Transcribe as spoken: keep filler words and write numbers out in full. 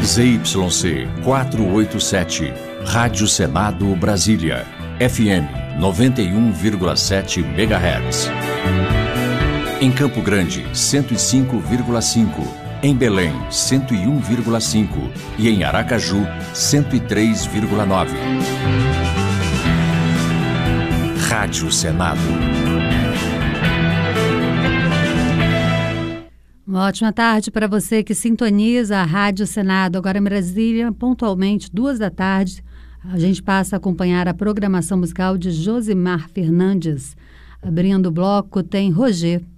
Z Y C quatrocentos e oitenta e sete, Rádio Senado Brasília, F M noventa e um vírgula sete megahertz. Em Campo Grande, cento e cinco vírgula cinco. Em Belém, cento e um vírgula cinco. E em Aracaju, cento e três vírgula nove. Rádio Senado. Uma ótima tarde para você que sintoniza a Rádio Senado. Agora em Brasília, pontualmente, duas da tarde, a gente passa a acompanhar a programação musical de Josimar Fernandes. Abrindo o bloco tem Roger.